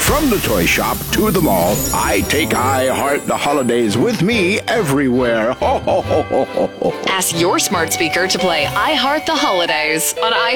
From the toy shop to the mall, I take I Heart the Holidays with me everywhere. Ho, ho, ho, ho, ho, ho. Ask your smart speaker to play I Heart the Holidays on